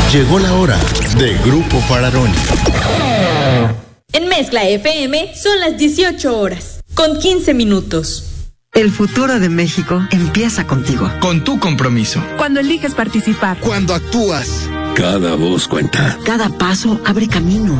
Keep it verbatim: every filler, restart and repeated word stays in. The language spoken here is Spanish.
Llegó la hora de Grupo Fararoni. En Mezcla F M son las dieciocho horas, con quince minutos. El futuro de México empieza contigo. Con tu compromiso. Cuando eliges participar. Cuando actúas. Cada voz cuenta. Cada paso abre camino.